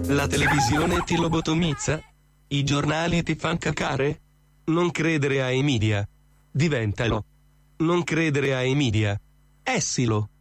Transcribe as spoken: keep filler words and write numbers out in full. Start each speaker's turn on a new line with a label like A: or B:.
A: La televisione ti lobotomizza? I giornali ti fan cacare? Non credere ai media. Diventalo. Non credere ai media. Essilo.